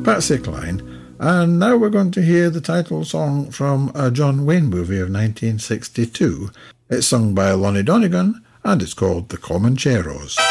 Patsy Cline. And now we're going to hear the title song from a John Wayne movie of 1962. It's sung by Lonnie Donegan, and it's called The Comancheros.